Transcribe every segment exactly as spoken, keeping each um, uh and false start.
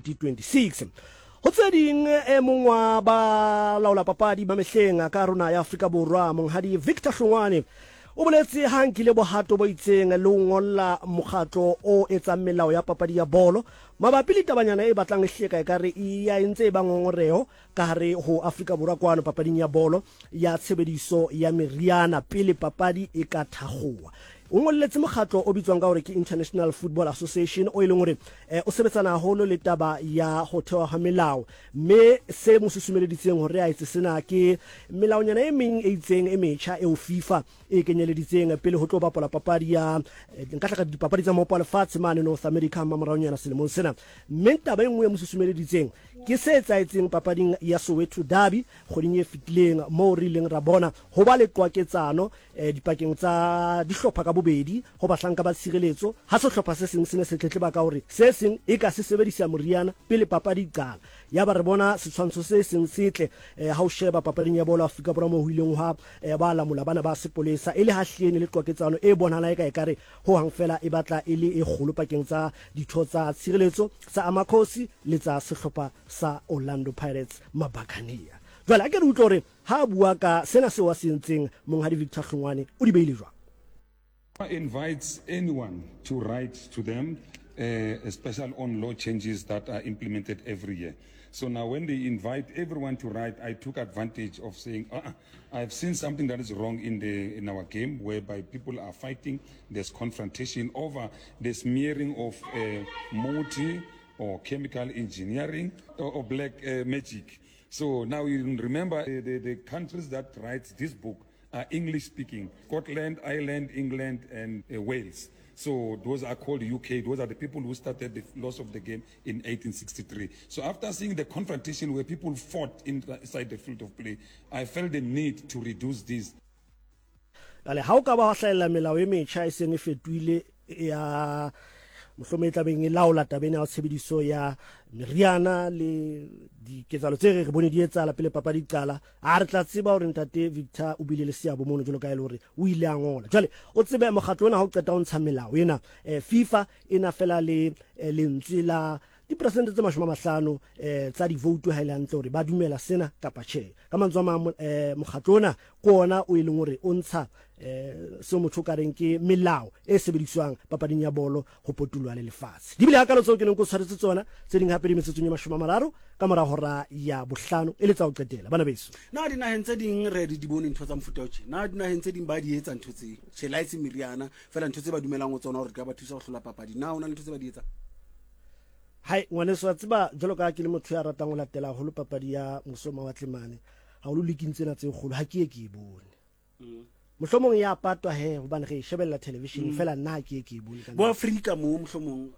twenty twenty-six. Ho tse ding e mong wa ba laola papadi ba mehleng ka rona ya Afrika Borwa monghadi Victor Hlongwane o boletse hankile bohato bo itseng le ho ngolla mokgatlo o etsang melao ya papadi ya bolo mabapi le tabanyana e batlang e hleka ekare e ya entse ba ngongoreo ka hare ho Afrika Borwa kwano papading ya bolo ya tshebediso ya meriana pele papadi e ka thakgowa. O ngolletse mokgatlo o bitswang ka hore ke International Football Association o ileng hore o sebetsana haholo le taba ya ho thewa ha melao mme se mo susumeleditseng hore a itse sena ke melaonyana e meng e itseng e metjha e o FIFA e kenyeleditseng pele ho tlo bapala papadi ya nka tla ka dipapadi tsa mopa lefatshe mane North America mamaraonyana selemong sena mme taba e nngwe ya mo susumeleditseng ke se etsaetseng papading ya Soweto Derby kgoding e fitileng mo re ileng ra bona ho ba le qwaketsano dipakeng tsa dihlopha ka bobedi ho batlang ka ba tshireletso ha se hlopha se seng se ne se tletleba ka hore se seng e ka se sebedisa moriana pele papadi qala ya ba re bona setshwantsho se seng setle ha o sheba papading ya bolo Afrika Borwa mo huileng ha ba la mola bana ba sepolesa e le hahlene le qwaketsano e bonala e ka ekare ho hang fela e batla e le e kgolo pakeng tsa ditho tsa tshireletso tsa Amakhosi le tsa sehlopha sa Orlando Pirates Mabakania. Jwale a ke re utlwa hore ha bua ka sena se wa sentseng monghadi Victor Hlongwane o di beile jwang. Invites anyone to write to them, uh, especially on law changes that are implemented every year. So now when they invite everyone to write, I took advantage of saying, uh-uh, I've seen something that is wrong in the in our game, whereby people are fighting, there's confrontation over the smearing of uh, multi or chemical engineering or, or black uh, magic. So now you remember uh, the, the countries that write this book are English speaking, Scotland, Ireland, England, and uh, Wales. So those are called U K. Those are the people who started the loss of the game in eighteen sixty-three. So after seeing the confrontation where people fought inside the field of play, I felt the need to reduce this. Ale ha o ka ba hlahella melao e metjha e seng e fetoile ya mohlomong tabeng e laola tabeng ya tshebediso ya meriana le diketsalo tse re bone di etsahala pele papadi qala a re tla tseba hore ntate Victor o bile le seabo mono jolo ka ile hore o ile a ngola jwale o tsebe mokgatlo ona ha o qeta o ntsha melao ena FIFA ena fela le lentswe la dipersente tse mashome a mahlano eh tsa di vote ha ile hantle hore ba dumela sena kapa tjhe ka mantswe a mang mokgatlo ona ko ona o ileng hore o ntsha eh se motho ka reng ke melao e sebediswang papading ya bolo ho potulwa le lefatshe di bile hakalo tseo ke neng go tshwaretse tsona tse ding hape di metsetsong ya mashome a mararo ka mora hora ya bohlano e le tsa o qetela bana beso na di na hentse ding re di bone ntho tsa mfuta o tjhe na di na hentse ding ba di etsa ntho tse tshelaitse meriana fela ntho tse ba dumelang ho tsona hore ka ba thusa go hlola papadi na ona le ntho tse ba di etsa. Hai ngwane so tseba jalo ka ke le motho ya ratang ho latela holo papadi ya mosoma wa tlemane ha o lo likintsena tse kgolo ha ke ke e bone mohlomong ya patwa he hobane re shebella television fela nna ke ke e bone ka bo Afrika mo mohlomong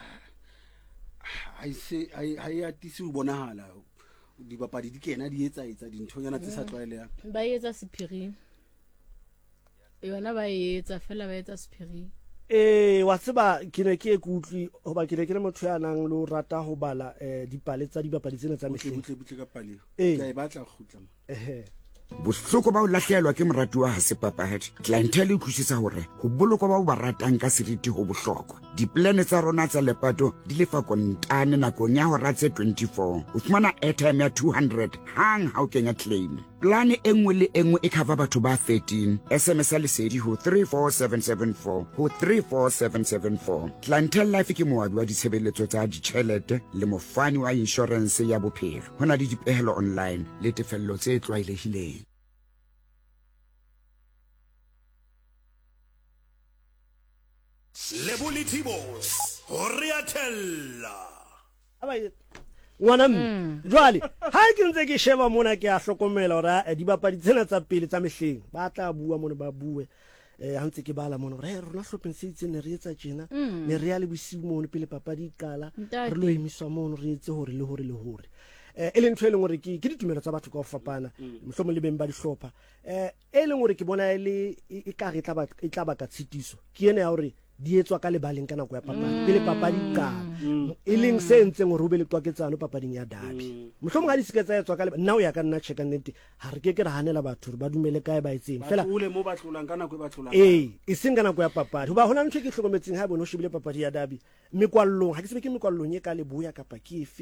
ai se ai ai atisi ho bonahala di papadi di kena di etsa etsa dinthonyana tse sa tlwaelehang ba etsa sephiri yona ba etsa fela ba etsa sephiri. Eh wa tseba ke ne ke ekutli hoba ke ne ke le motho ya nang le rata ho bala eh dipale tsa dibapadi tsena tsa mehleng butle butle ka paleo Eh. ke e batla khutla ehe bohloko ba o lahlehelwa ke moratuwa ha se papadi clientele e thušisa hore ho bolokwa ba o ba ratang ka seriti ho bohlokwa diplane tsa rona tsa lepato di lefa kontane nakong ya hora tse twenty-four o fumana airtime ya two hundred hang ha o kenya claim plane e nngwe le e nngwe e cover batho ba thirteen sms a lesedi ho three four seven seven four ho three four seven seven four clientele life ke moabi wa ditshebeletso tsa ditjhelete le mofani wa insurance ya bophelo ho na le dipehelo online le tefello tse tlwaelehileng. Celebrity Boss Horiatella abai ngwana mme jwale ha ke ntse ke sheba mona ke a hlokomela hore di bapadi tsena tsa pele tsa mehleng ba tla bua mona ba bue eh ha ntse ke bala mona hore rona hlopheng se itse ne re etsa tjena ne re ya le bosiu mono pele papadi qala re lo emiswa mono re etse hore le hore le hore eh e leng tshweleng hore ke ke ditumelo tsa batho ka ho fapana mohlomong le beng ba dihlopha eh e leng hore ke bona ile e ka re tla ba e tla ba ka tshitiso ke ene ya hore di etswa ka lebaleng ka nako ya papadi pele papadi qala e leng se ntseng hore o be le qwaketsano papading ya derby mohlomong ha di se tsa etswa ka nna o ya ka nna check nnete ha re ke ke ra hanela batho ba dumele kae ba etseng fela o le mo ba tlolang ka nako e ba tlolang eh e seng ka nako ya papadi hoba hona ntho ke hlokometseng ha bona o shebile papadi ya derby mekwallong ha ke sebe ke mekwallong e ka le boya kapa ke